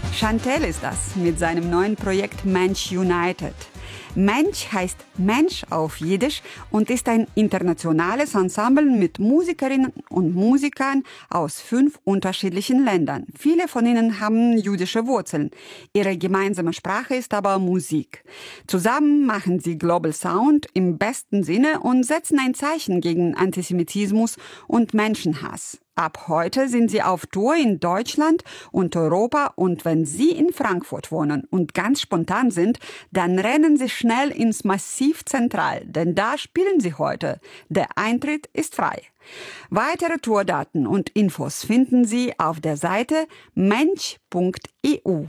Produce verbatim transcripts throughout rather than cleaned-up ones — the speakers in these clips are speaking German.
Chantel ist das mit seinem neuen Projekt Mensch United. Mensch heißt Mensch auf Jiddisch und ist ein internationales Ensemble mit Musikerinnen und Musikern aus fünf unterschiedlichen Ländern. Viele von ihnen haben jüdische Wurzeln. Ihre gemeinsame Sprache ist aber Musik. Zusammen machen sie Global Sound im besten Sinne und setzen ein Zeichen gegen Antisemitismus und Menschenhass. Ab heute sind sie auf Tour in Deutschland und Europa und wenn Sie in Frankfurt wohnen und ganz spontan sind, dann rennen Sie schnell ins Massiv Zentral, denn da spielen sie heute. Der Eintritt ist frei. Weitere Tourdaten und Infos finden Sie auf der Seite mensch punkt e u.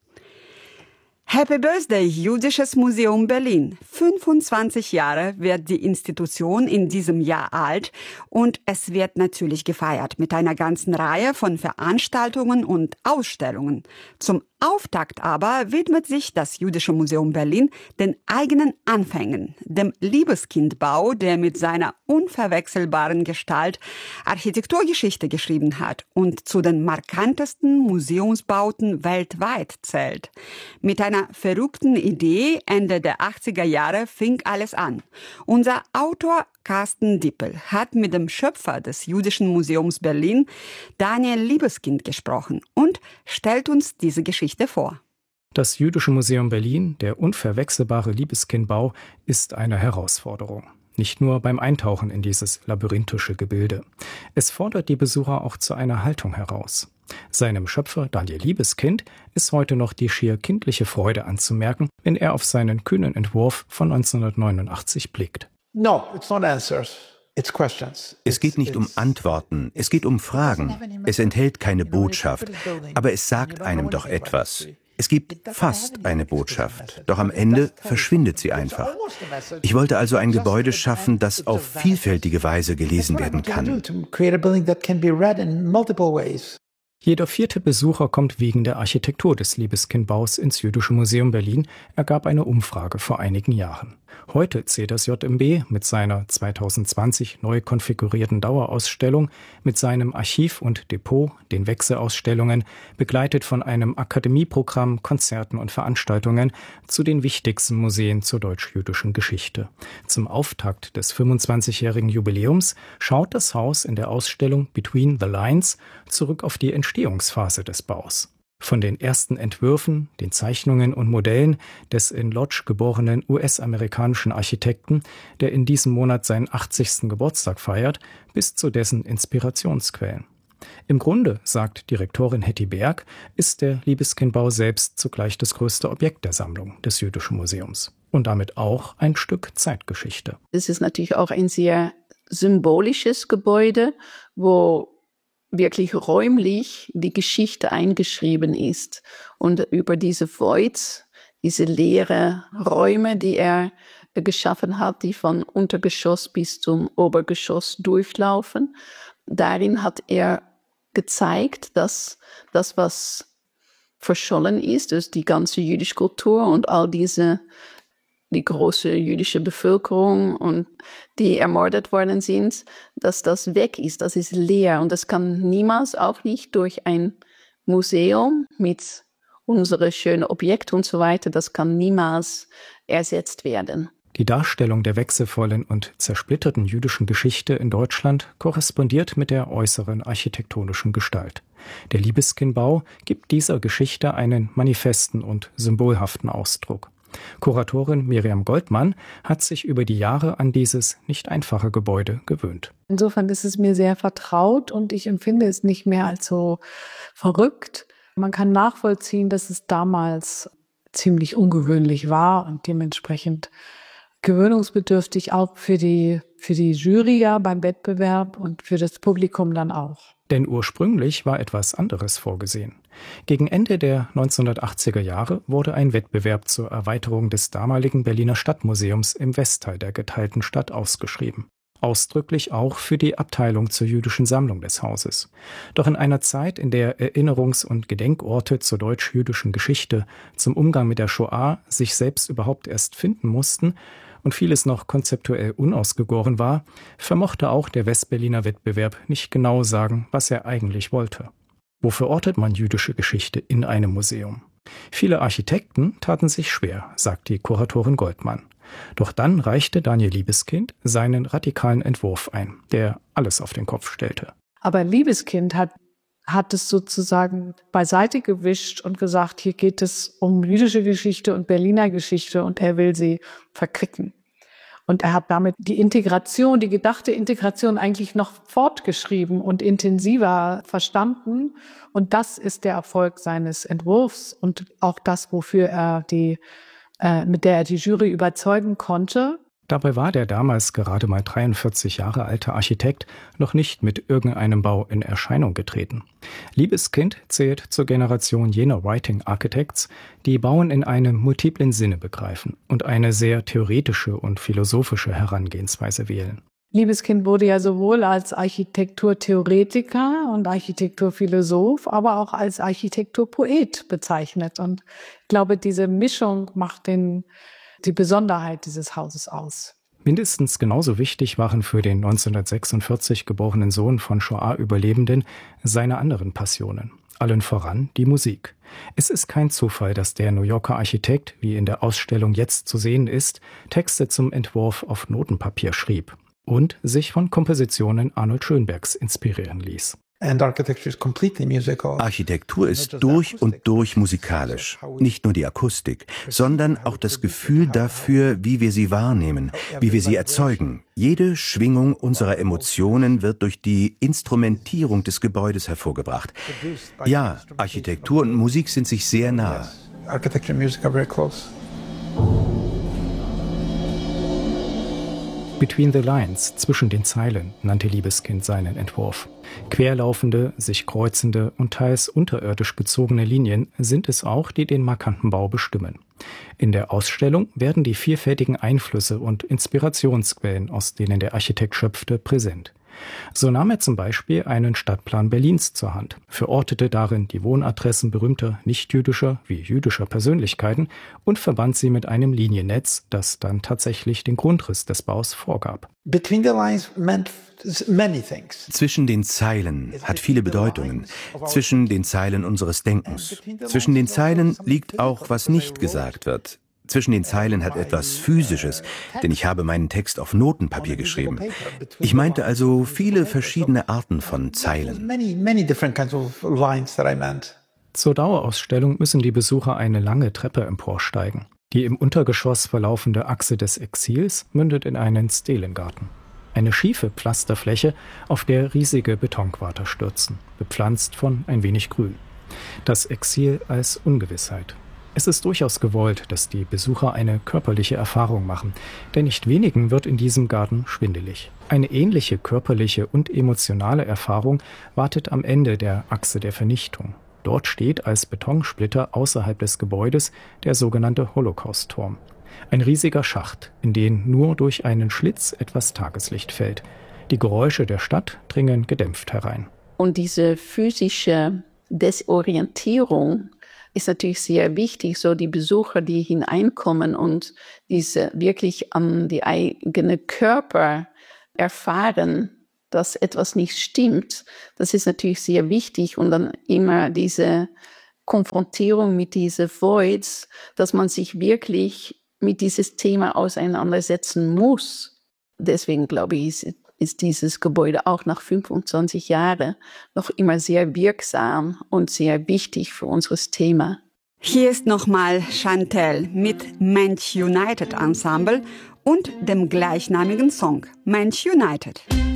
Happy Birthday, Jüdisches Museum Berlin. fünfundzwanzig Jahre wird die Institution in diesem Jahr alt und es wird natürlich gefeiert mit einer ganzen Reihe von Veranstaltungen und Ausstellungen. Zum Auftakt aber widmet sich das Jüdische Museum Berlin den eigenen Anfängen, dem Liebeskindbau, der mit seiner unverwechselbaren Gestalt Architekturgeschichte geschrieben hat und zu den markantesten Museumsbauten weltweit zählt. Mit einer verrückten Idee Ende der achtziger Jahre fing alles an. Unser Autor Carsten Dippel hat mit dem Schöpfer des Jüdischen Museums Berlin, Daniel Liebeskind, gesprochen und stellt uns diese Geschichte vor. Das Jüdische Museum Berlin, der unverwechselbare Liebeskindbau, ist eine Herausforderung. Nicht nur beim Eintauchen in dieses labyrinthische Gebilde. Es fordert die Besucher auch zu einer Haltung heraus. Seinem Schöpfer Daniel Liebeskind ist heute noch die schier kindliche Freude anzumerken, wenn er auf seinen kühnen Entwurf von neunzehnhundertneunundachtzig blickt. No, it's not answers. It's questions. Es geht nicht um Antworten, es geht um Fragen. Es enthält keine Botschaft, aber es sagt einem doch etwas. Es gibt fast eine Botschaft, doch am Ende verschwindet sie einfach. Ich wollte also ein Gebäude schaffen, das auf vielfältige Weise gelesen werden kann. Jeder vierte Besucher kommt wegen der Architektur des Liebeskindbaus ins Jüdische Museum Berlin, ergab eine Umfrage vor einigen Jahren. Heute zählt das J M B mit seiner zweitausendzwanzig neu konfigurierten Dauerausstellung, mit seinem Archiv und Depot, den Wechselausstellungen, begleitet von einem Akademieprogramm, Konzerten und Veranstaltungen, zu den wichtigsten Museen zur deutsch-jüdischen Geschichte. Zum Auftakt des fünfundzwanzigjährigen Jubiläums schaut das Haus in der Ausstellung Between the Lines zurück auf die Entstehungsphase des Baus. Von den ersten Entwürfen, den Zeichnungen und Modellen des in Lodz geborenen U S-amerikanischen Architekten, der in diesem Monat seinen achtzigsten Geburtstag feiert, bis zu dessen Inspirationsquellen. Im Grunde, sagt Direktorin Hetty Berg, ist der Liebeskindbau selbst zugleich das größte Objekt der Sammlung des Jüdischen Museums und damit auch ein Stück Zeitgeschichte. Es ist natürlich auch ein sehr symbolisches Gebäude, wo wirklich räumlich die Geschichte eingeschrieben ist. Und über diese Voids, diese leeren Räume, die er geschaffen hat, die von Untergeschoss bis zum Obergeschoss durchlaufen, darin hat er gezeigt, dass das, was verschollen ist, ist die ganze jüdische Kultur und all diese die große jüdische Bevölkerung und die ermordet worden sind, dass das weg ist, das ist leer und das kann niemals, auch nicht durch ein Museum mit unsere schönen Objekte und so weiter, das kann niemals ersetzt werden. Die Darstellung der wechselvollen und zersplitterten jüdischen Geschichte in Deutschland korrespondiert mit der äußeren architektonischen Gestalt. Der Liebeskindbau gibt dieser Geschichte einen manifesten und symbolhaften Ausdruck. Kuratorin Miriam Goldmann hat sich über die Jahre an dieses nicht einfache Gebäude gewöhnt. Insofern ist es mir sehr vertraut und ich empfinde es nicht mehr als so verrückt. Man kann nachvollziehen, dass es damals ziemlich ungewöhnlich war und dementsprechend gewöhnungsbedürftig auch für die, für die Jury ja beim Wettbewerb und für das Publikum dann auch. Denn ursprünglich war etwas anderes vorgesehen. Gegen Ende der neunzehnhundertachtziger Jahre wurde ein Wettbewerb zur Erweiterung des damaligen Berliner Stadtmuseums im Westteil der geteilten Stadt ausgeschrieben. Ausdrücklich auch für die Abteilung zur jüdischen Sammlung des Hauses. Doch in einer Zeit, in der Erinnerungs- und Gedenkorte zur deutsch-jüdischen Geschichte, zum Umgang mit der Shoah sich selbst überhaupt erst finden mussten und vieles noch konzeptuell unausgegoren war, vermochte auch der Westberliner Wettbewerb nicht genau sagen, was er eigentlich wollte. Wo verortet man jüdische Geschichte in einem Museum? Viele Architekten taten sich schwer, sagt die Kuratorin Goldmann. Doch dann reichte Daniel Libeskind seinen radikalen Entwurf ein, der alles auf den Kopf stellte. Aber Libeskind hat, hat es sozusagen beiseite gewischt und gesagt, hier geht es um jüdische Geschichte und Berliner Geschichte und er will sie verquicken. Und er hat damit die Integration, die gedachte Integration eigentlich noch fortgeschrieben und intensiver verstanden. Und das ist der Erfolg seines Entwurfs und auch das, wofür er die, äh, mit der er die Jury überzeugen konnte. Dabei war der damals gerade mal dreiundvierzig Jahre alte Architekt noch nicht mit irgendeinem Bau in Erscheinung getreten. Libeskind zählt zur Generation jener Writing Architects, die Bauen in einem multiplen Sinne begreifen und eine sehr theoretische und philosophische Herangehensweise wählen. Libeskind wurde ja sowohl als Architekturtheoretiker und Architekturphilosoph, aber auch als Architekturpoet bezeichnet. Und ich glaube, diese Mischung macht den die Besonderheit dieses Hauses aus. Mindestens genauso wichtig waren für den neunzehnhundertsechsundvierzig geborenen Sohn von Shoah-Überlebenden seine anderen Passionen. Allen voran die Musik. Es ist kein Zufall, dass der New Yorker Architekt, wie in der Ausstellung jetzt zu sehen ist, Texte zum Entwurf auf Notenpapier schrieb und sich von Kompositionen Arnold Schönbergs inspirieren ließ. Architektur ist durch und durch musikalisch. Nicht nur die Akustik, sondern auch das Gefühl dafür, wie wir sie wahrnehmen, wie wir sie erzeugen. Jede Schwingung unserer Emotionen wird durch die Instrumentierung des Gebäudes hervorgebracht. Ja, Architektur und Musik sind sich sehr nah. Between the Lines, zwischen den Zeilen, nannte Libeskind seinen Entwurf. Querlaufende, sich kreuzende und teils unterirdisch gezogene Linien sind es auch, die den markanten Bau bestimmen. In der Ausstellung werden die vielfältigen Einflüsse und Inspirationsquellen, aus denen der Architekt schöpfte, präsent. So nahm er zum Beispiel einen Stadtplan Berlins zur Hand, verortete darin die Wohnadressen berühmter nichtjüdischer wie jüdischer Persönlichkeiten und verband sie mit einem Liniennetz, das dann tatsächlich den Grundriss des Baus vorgab. Between the lines meant many things. Zwischen den Zeilen hat viele Bedeutungen. Zwischen den Zeilen unseres Denkens. Zwischen den Zeilen liegt auch, was nicht gesagt wird. Zwischen den Zeilen hat etwas Physisches, denn ich habe meinen Text auf Notenpapier geschrieben. Ich meinte also viele verschiedene Arten von Zeilen. Zur Dauerausstellung müssen die Besucher eine lange Treppe emporsteigen. Die im Untergeschoss verlaufende Achse des Exils mündet in einen Stelengarten. Eine schiefe Pflasterfläche, auf der riesige Betonquader stürzen, bepflanzt von ein wenig Grün. Das Exil als Ungewissheit. Es ist durchaus gewollt, dass die Besucher eine körperliche Erfahrung machen, denn nicht wenigen wird in diesem Garten schwindelig. Eine ähnliche körperliche und emotionale Erfahrung wartet am Ende der Achse der Vernichtung. Dort steht als Betonsplitter außerhalb des Gebäudes der sogenannte Holocaust-Turm. Ein riesiger Schacht, in den nur durch einen Schlitz etwas Tageslicht fällt. Die Geräusche der Stadt dringen gedämpft herein. Und diese physische Desorientierung ist natürlich sehr wichtig, so die Besucher, die hineinkommen und diese wirklich an die eigene Körper erfahren, dass etwas nicht stimmt. Das ist natürlich sehr wichtig und dann immer diese Konfrontierung mit diesen Voids, dass man sich wirklich mit dieses Thema auseinandersetzen muss. Deswegen glaube ich, ist, ist dieses Gebäude auch nach fünfundzwanzig Jahren noch immer sehr wirksam und sehr wichtig für unser Thema. Hier ist nochmal Chantel mit Mensch United Ensemble und dem gleichnamigen Song Mensch United.